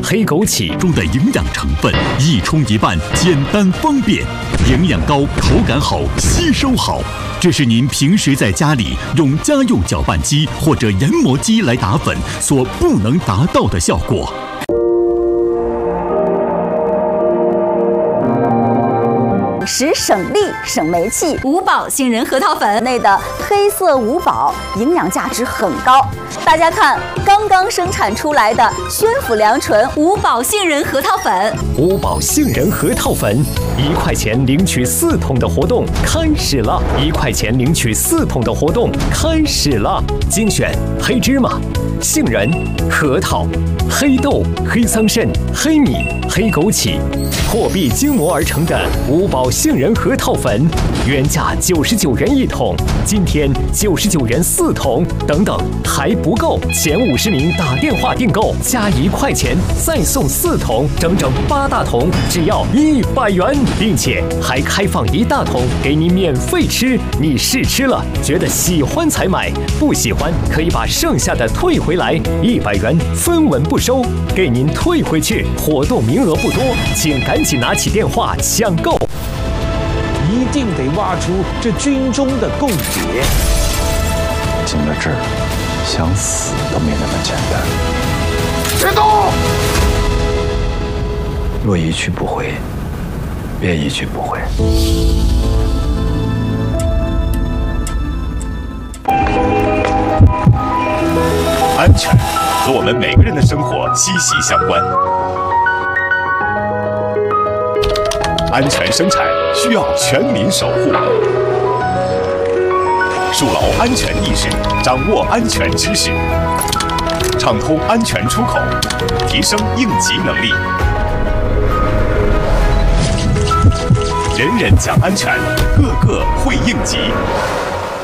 黑枸杞中的营养成分一冲一半，简单方便，营养高，口感好，吸收好。这是您平时在家里用家用搅拌机或者研磨机来打粉所不能达到的效果。 省省力、省煤气。 五宝杏仁核桃粉内的黑色五宝营养价值很高。大家看，刚刚生产出来的宣府良醇五宝杏仁核桃粉。 五宝杏仁核桃粉，1块钱领取4桶的活动开始了！1块钱领取4桶的活动开始了！精选黑芝麻、杏仁、核桃、黑豆、黑桑葚、黑米、黑枸杞，破壁精磨而成的五宝杏仁核桃粉，原价99元1桶，今天99元4桶，等等还不够，前50名打电话订购加1块钱再送4桶，整整8大桶，只要100元，并且还开放1大桶给你免费吃。你试吃了，觉得喜欢才买，不喜欢可以把剩下的退回来，100元分文不收，给您退回去。活动名额不多，请赶紧拿起电话抢购。 一定得挖出这军中的共谍。 进了这儿，想死都没那么简单。 别动！ 若一去不回，便一去不回。 安全和我们每个人的生活息息相关。安全生产需要全民守护，树牢安全意识，掌握安全知识，畅通安全出口，提升应急能力。人人讲安全，个个会应急。